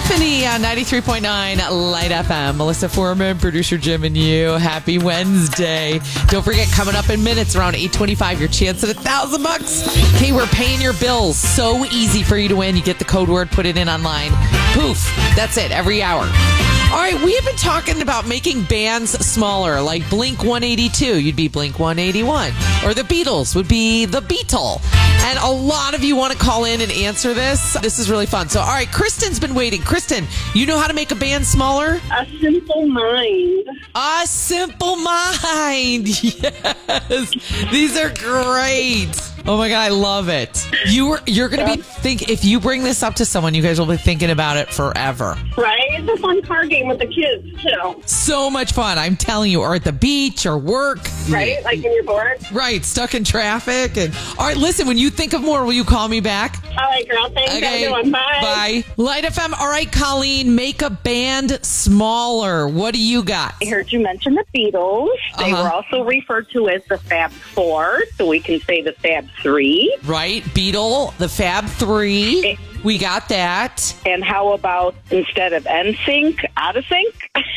Tiffany on 93.9 Light FM. Melissa Foreman, producer Jim, and you. Happy Wednesday. Don't forget, coming up in minutes around 8:25, your chance at $1,000. Hey, we're paying your bills. So easy for you to win. You get the code word, put it in online. Poof. That's it. Every hour. All right, we have been talking about making bands smaller, like Blink 182. You'd be Blink 181. Or the Beatles would be the Beatle. And a lot of you want to call in and answer this. This is really fun. So, all right, Kristen's been waiting. Kristen, you know how to make a band smaller? A simple mind. A simple mind. Yes. These are great. Oh my God, I love it. You're going to if you bring this up to someone, you guys will be thinking about it forever. Right? It's a fun card game with the kids, too. So much fun, I'm telling you. Or at the beach or work. Right? Like when you're bored. Right, stuck in traffic. And all right, listen, when you think of more, will you call me back? All right, girl. Thanks. Okay. Have a good one. Bye. Bye. Light FM. All right, Colleen, make a band smaller. What do you got? I heard you mention the Beatles. They were also referred to as the Fab Four, so we can say the Fab Three. Right, Beatle, the Fab Three. We got that. And how about instead of NSYNC, Out of Sync?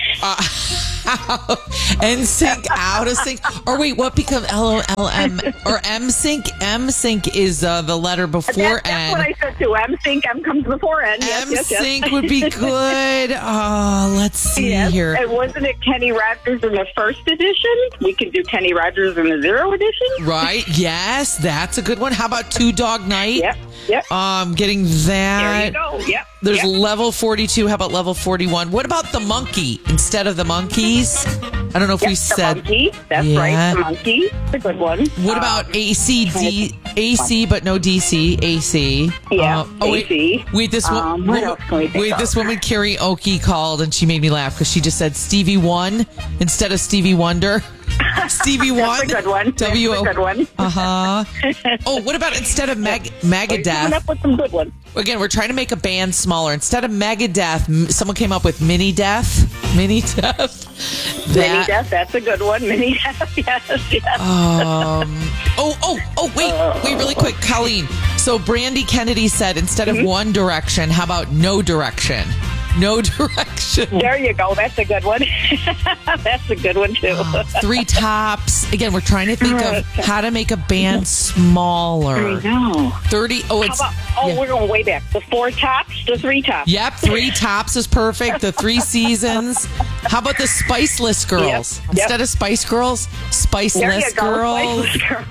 NSYNC, Out of Sync. Or wait, what becomes LOLM or M-Sync? M-Sync is the letter before That's N. what I said too. M-Sync, M comes before N. Yes, M-Sync would be good. Oh, let's see here. And wasn't it Kenny Rogers in the first edition? We could do Kenny Rogers in the 0 edition. Right. Yes, that's a good one. How about Two Dog Night? Yep. Getting that. There you go. Yep. There's level 42. How about level 41? What about the monkey instead of the monkeys? I don't know if we said. The monkey. That's right. The monkey. That's a good one. What about AC, but no DC? AC. Yeah. AC. Wait, this one. What else can we think of? This woman karaoke called and she made me laugh because she just said Stevie One instead of Stevie Wonder. Stevie One. That's a good one. That's a good one. Oh, what about instead of Megadeth? Coming up with some good ones. Again, we're trying to make a band smaller. Instead of Megadeth, someone came up with Mini Death. Mini Death. Mini Death, that's a good one. Mini Death, yes. Wait, really quick, Colleen. So Brandy Kennedy said instead of One Direction, how about No Direction? No Direction. There you go. That's a good one. That's a good one, too. Three Tops. Again, we're trying to think of how to make a band smaller. I know. 30. We're going way back. The 4 Tops, the 3 Tops. Yep, 3 Tops is perfect. The 3 Seasons. How about the Spiceless Girls? Yep. Instead of Spice Girls, Spiceless Girls.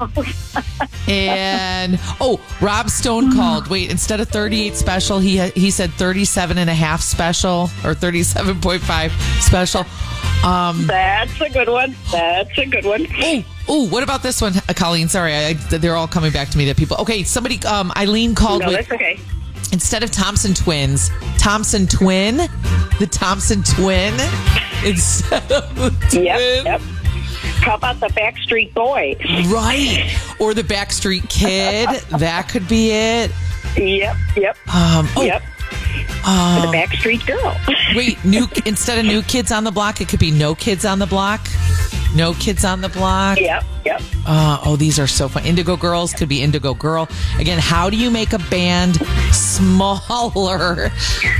And, Rob Stone called. Wait, instead of 38 special, he said 37 and a half special or 37.5 special. That's a good one. That's a good one. Oh, what about this one, Colleen? Sorry, they're all coming back to me. That people. Okay, somebody. Eileen called with. That's okay. Instead of Thompson Twins, Thompson Twin, the Thompson Twin instead of the twin. Yep. How about the Backstreet Boys? Right, or the Backstreet Kid. That could be it. Yep. Yep. The Backstreet Girl. Wait, instead of New Kids on the Block, it could be No Kids on the Block. No Kids on the Block. Yep. These are so fun. Indigo Girls could be Indigo Girl. Again, how do you make a band smaller?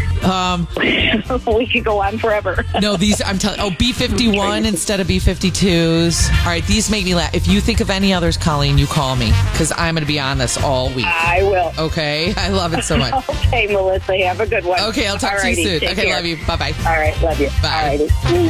We could go on forever. No, these, I'm telling B-51 instead of B-52s. All right, these make me laugh. If you think of any others, Colleen, you call me because I'm going to be on this all week. I will. Okay? I love it so much. Okay, Melissa, have a good one. Okay, I'll talk to you soon. Okay, care. love you. Bye-bye. All right, love you. Bye. All righty.